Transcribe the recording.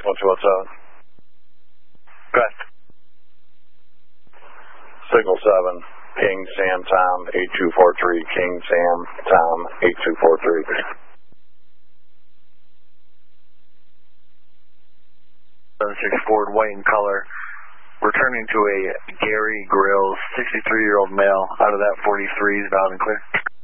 1217. Correct. Signal 7, King Sam Tom 8243, King Sam Tom 8243. 76 Ford, white in color, returning to a Gary Grills, 63-year-old male, out of that 43 is valid and clear.